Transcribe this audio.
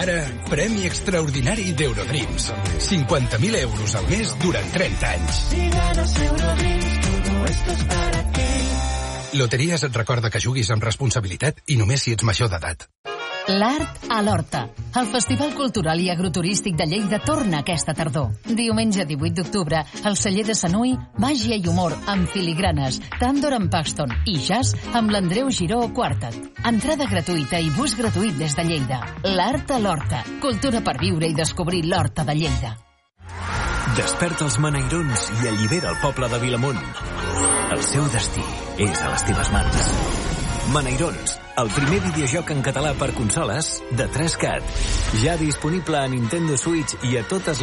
Ara, premi extraordinari d'Eurodreams. 50.000 euros al mes durant 30 anys. Si ganas Eurodreams, todo esto es para ti. Loteries et recorda que juguis amb responsabilitat i només si ets major d'edat. L'Art a l'Horta. El Festival Cultural i Agroturístic de Lleida torna aquesta tardor. Diumenge 18 d'octubre, al celler de Sanui, màgia i humor amb filigranes, tàndor amb Paxton i jazz amb l'Andreu Giró Quartet. Entrada gratuïta i bus gratuït des de Lleida. L'Art a l'Horta. Cultura per viure i descobrir l'Horta de Lleida. Desperta els Menairons i allibera el poble de Vilamont. El seu destí és a les teves mans. Menairons, el primer videojoc en català per consoles de 3CAT. Ja disponible a Nintendo Switch i a totes